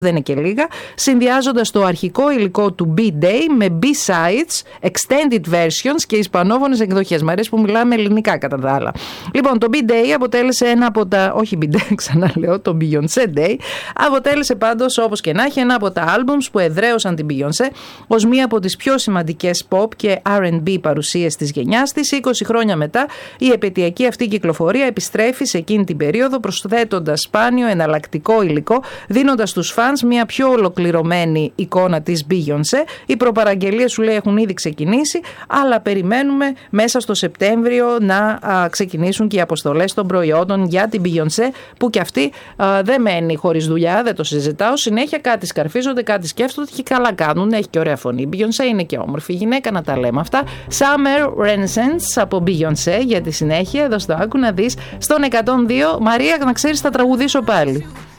δεν είναι και λίγα, συνδυάζοντας το αρχικό υλικό του B-Day με B-Sides, extended versions και ισπανόφωνες εκδοχές. Μ' αρέσει που μιλάμε ελληνικά κατά τα άλλα. Λοιπόν, το B-Day αποτέλεσε ένα από τα... όχι B-Day, ξαναλέω, το Beyoncé Day. Αποτέλεσε πάντως, όπως και να έχει, ένα από τα άλμπουμς που εδραίωσαν την Beyoncé ως μία από τις πιο σημαντικές pop και R&B παρουσίες της γενιάς της. 20 χρόνια μετά, η επαιτειακή αυτή κυκλοφορία επιστρέφει σε εκείνη την περίοδο, προσθέτοντας σπάνιο εναλλακτικό υλικό, δίνοντας στους φανς μια πιο ολοκληρωμένη εικόνα της Beyoncé. Οι προπαραγγελίες, σου λέει, έχουν ήδη ξεκινήσει, αλλά περιμένουμε μέσα στο Σεπτέμβριο να ξεκινήσουν και οι αποστολές των προϊόντων για την Beyoncé, που και αυτή δεν μένει χωρίς δουλειά, δεν το συζητάω. Συνέχεια κάτι σκαρφίζονται, κάτι σκέφτονται και καλά κάνουν. Έχει και ωραία φωνή. Η Beyoncé είναι και όμορφη γυναίκα, να τα λέμε αυτά. Summer Renaissance από Beyoncé για τη συνέχεια. Εδώ στο Άκου να δεις στον 102. Μαρία, να ξέρεις, θα τραγουδήσω πάλι.